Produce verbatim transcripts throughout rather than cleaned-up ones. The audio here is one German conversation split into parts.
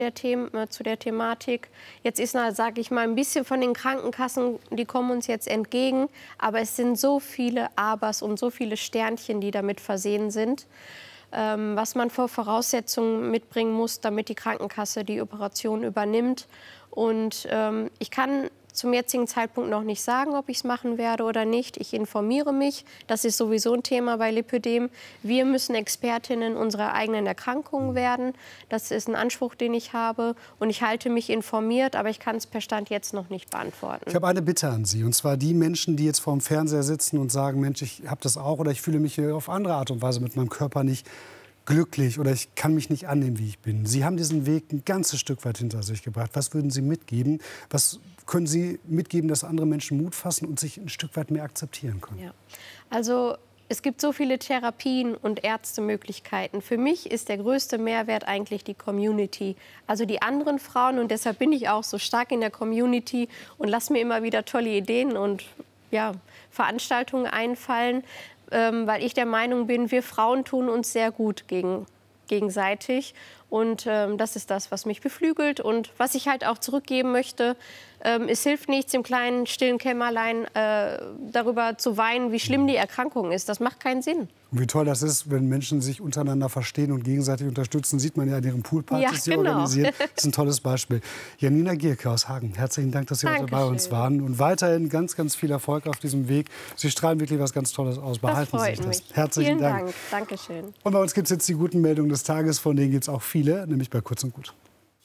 Der Thema, zu der Thematik. Jetzt ist, sage ich mal, ein bisschen von den Krankenkassen, die kommen uns jetzt entgegen. Aber es sind so viele Abers und so viele Sternchen, die damit versehen sind, ähm, was man vor Voraussetzungen mitbringen muss, damit die Krankenkasse die Operation übernimmt. Und ähm, ich kann zum jetzigen Zeitpunkt noch nicht sagen, ob ich es machen werde oder nicht. Ich informiere mich. Das ist sowieso ein Thema bei Lipödem. Wir müssen Expertinnen unserer eigenen Erkrankungen werden. Das ist ein Anspruch, den ich habe. Und ich halte mich informiert, aber ich kann es per Stand jetzt noch nicht beantworten. Ich habe eine Bitte an Sie. Und zwar die Menschen, die jetzt vor dem Fernseher sitzen und sagen, Mensch, ich habe das auch oder ich fühle mich auf andere Art und Weise mit meinem Körper nicht glücklich oder ich kann mich nicht annehmen, wie ich bin. Sie haben diesen Weg ein ganzes Stück weit hinter sich gebracht. Was würden Sie mitgeben? Was können Sie mitgeben, dass andere Menschen Mut fassen und sich ein Stück weit mehr akzeptieren können? Ja. Also es gibt so viele Therapien und Ärztemöglichkeiten. Für mich ist der größte Mehrwert eigentlich die Community. Also die anderen Frauen. Und deshalb bin ich auch so stark in der Community und lasse mir immer wieder tolle Ideen und ja, Veranstaltungen einfallen, ähm, weil ich der Meinung bin, wir Frauen tun uns sehr gut gegen, gegenseitig. Und ähm, das ist das, was mich beflügelt. Und was ich halt auch zurückgeben möchte, ähm, es hilft nichts, im kleinen, stillen Kämmerlein äh, darüber zu weinen, wie schlimm die Erkrankung ist. Das macht keinen Sinn. Und wie toll das ist, wenn Menschen sich untereinander verstehen und gegenseitig unterstützen, sieht man ja in ihren Poolpartys, ja, die sie genau. organisieren. Das ist ein tolles Beispiel. Janina Gierke aus Hagen, herzlichen Dank, dass Sie Dankeschön. heute bei uns waren. Und weiterhin ganz, ganz viel Erfolg auf diesem Weg. Sie strahlen wirklich was ganz Tolles aus. Behalten das Sie sich freut das. mich. Herzlichen Vielen Dank. Dank. Dankeschön. Und bei uns gibt es jetzt die guten Meldungen des Tages. Von denen gibt es auch viele, nämlich bei Kurz und Gut.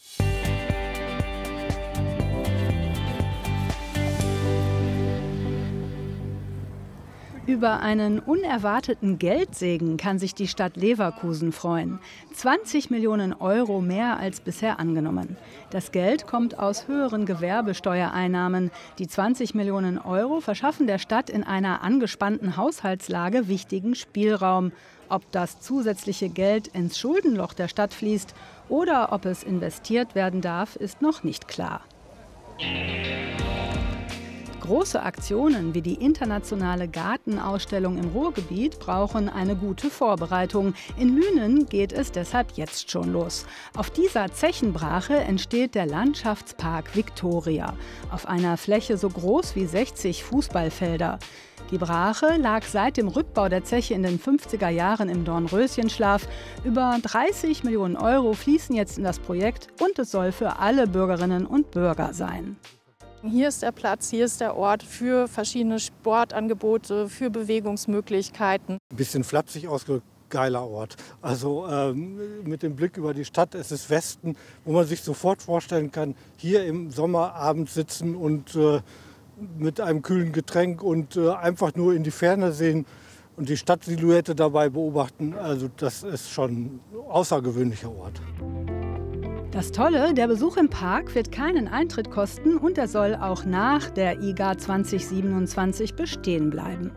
Über einen unerwarteten Geldsegen kann sich die Stadt Leverkusen freuen. zwanzig Millionen Euro mehr als bisher angenommen. Das Geld kommt aus höheren Gewerbesteuereinnahmen. Die zwanzig Millionen Euro verschaffen der Stadt in einer angespannten Haushaltslage wichtigen Spielraum. Ob das zusätzliche Geld ins Schuldenloch der Stadt fließt oder ob es investiert werden darf, ist noch nicht klar. Große Aktionen wie die internationale Gartenausstellung im Ruhrgebiet brauchen eine gute Vorbereitung. In Lünen geht es deshalb jetzt schon los. Auf dieser Zechenbrache entsteht der Landschaftspark Victoria. Auf einer Fläche so groß wie sechzig Fußballfelder. Die Brache lag seit dem Rückbau der Zeche in den fünfziger Jahren im Dornröschenschlaf. Über dreißig Millionen Euro fließen jetzt in das Projekt und es soll für alle Bürgerinnen und Bürger sein. Hier ist der Platz, hier ist der Ort für verschiedene Sportangebote, für Bewegungsmöglichkeiten. Ein bisschen flapsig ausgedrückt, geiler Ort. Also ähm, mit dem Blick über die Stadt, es ist Westen, wo man sich sofort vorstellen kann, hier im Sommerabend sitzen und äh, mit einem kühlen Getränk und äh, einfach nur in die Ferne sehen und die Stadtsilhouette dabei beobachten. Also das ist schon ein außergewöhnlicher Ort. Das Tolle, der Besuch im Park wird keinen Eintritt kosten und er soll auch nach der I G A zwanzig siebenundzwanzig bestehen bleiben.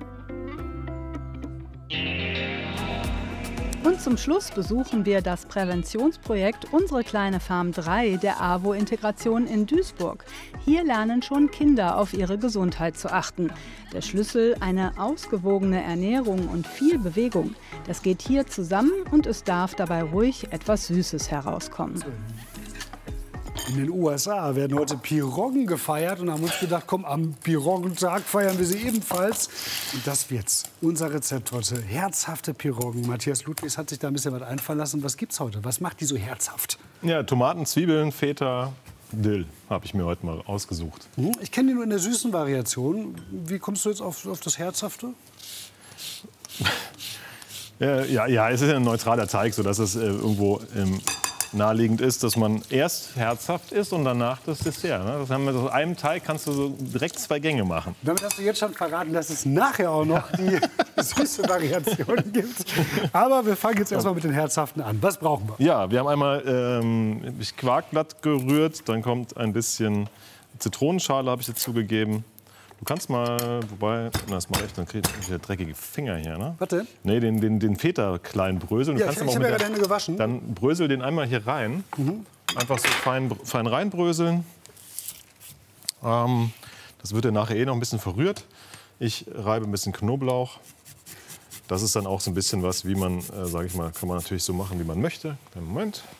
Und zum Schluss besuchen wir das Präventionsprojekt Unsere kleine Farm drei der A W O-Integration in Duisburg. Hier lernen schon Kinder auf ihre Gesundheit zu achten. Der Schlüssel eine ausgewogene Ernährung und viel Bewegung. Das geht hier zusammen und es darf dabei ruhig etwas Süßes herauskommen. In den U S A werden heute Piroggen gefeiert und haben uns gedacht, komm, am Piroggentag feiern wir sie ebenfalls. Und das wird's. Unser Rezept heute, herzhafte Piroggen. Matthias Ludwigs hat sich da ein bisschen was einfallen lassen. Was gibt's heute? Was macht die so herzhaft? Ja, Tomaten, Zwiebeln, Feta, Dill habe ich mir heute mal ausgesucht. Ich kenne die nur in der süßen Variation. Wie kommst du jetzt auf, auf das Herzhafte? Ja, ja, ja, es ist ja ein neutraler Teig, sodass es äh, irgendwo ähm, naheliegend ist, dass man erst herzhaft isst und danach das Dessert. Ne? Das haben wir, aus einem Teig kannst du so direkt zwei Gänge machen. Damit hast du jetzt schon verraten, dass es nachher auch noch die süße Variation gibt. Aber wir fangen jetzt erstmal mit den Herzhaften an. Was brauchen wir? Ja, wir haben einmal ähm, Quarkblatt gerührt, dann kommt ein bisschen Zitronenschale, habe ich dazu gegeben. Du kannst mal, wobei, na, das mache ich, dann kriege ich wieder dreckige Finger hier, ne? Was denn? Nee, den, den, den Feta klein bröseln. Du Ja, kannst ich, ich habe ja gerade Hände gewaschen. Dann brösel den einmal hier rein. Mhm. Einfach so fein, fein reinbröseln. Ähm, das wird dann nachher eh noch ein bisschen verrührt. Ich reibe ein bisschen Knoblauch. Das ist dann auch so ein bisschen was, wie man, äh, sage ich mal, kann man natürlich so machen, wie man möchte. Moment.